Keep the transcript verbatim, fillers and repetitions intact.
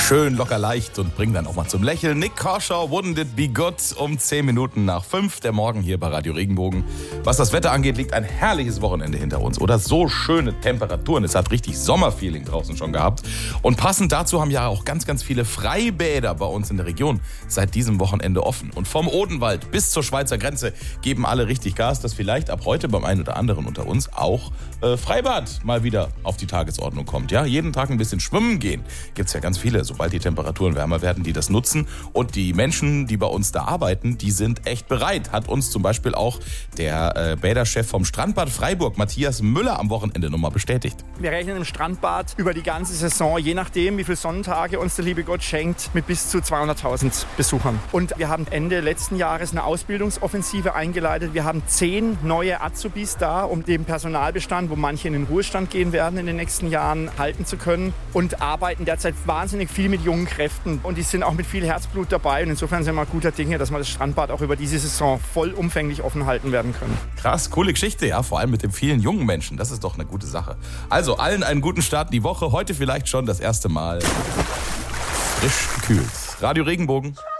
schön locker leicht und bringen dann auch mal zum Lächeln. Nik Kershaw, Wouldn't It Be Good, um zehn Minuten nach fünf der Morgen hier bei Radio Regenbogen. Was das Wetter angeht, liegt ein herrliches Wochenende hinter uns. Oder so schöne Temperaturen. Es hat richtig Sommerfeeling draußen schon gehabt. Und passend dazu haben ja auch ganz, ganz viele Freibäder bei uns in der Region seit diesem Wochenende offen. Und vom Odenwald bis zur Schweizer Grenze geben alle richtig Gas, dass vielleicht ab heute beim einen oder anderen unter uns auch äh, Freibad mal wieder auf die Tagesordnung kommt. Ja, jeden Tag ein bisschen schwimmen gehen. Gibt's ja ganz viele, sobald die Temperaturen wärmer werden, die das nutzen. Und die Menschen, die bei uns da arbeiten, die sind echt bereit. Hat uns zum Beispiel auch der äh, Bäderchef vom Strandbad Freiburg, Matthias Müller, am Wochenende nochmal bestätigt. Wir rechnen im Strandbad über die ganze Saison, je nachdem, wie viele Sonnentage uns der liebe Gott schenkt, mit bis zu zweihunderttausend Besuchern. Und wir haben Ende letzten Jahres eine Ausbildungsoffensive eingeleitet. Wir haben zehn neue Azubis da, um den Personalbestand, wo manche in den Ruhestand gehen werden in den nächsten Jahren, halten zu können. Und arbeiten derzeit wahnsinnig viel mit jungen Kräften. Und die sind auch mit viel Herzblut dabei. Und insofern sind wir guter Dinge, dass wir das Strandbad auch über diese Saison vollumfänglich offen halten werden können. Krass, coole Geschichte, ja, vor allem mit den vielen jungen Menschen. Das ist doch eine gute Sache. Also allen einen guten Start in die Woche. Heute vielleicht schon das erste Mal frisch gekühlt. Radio Regenbogen.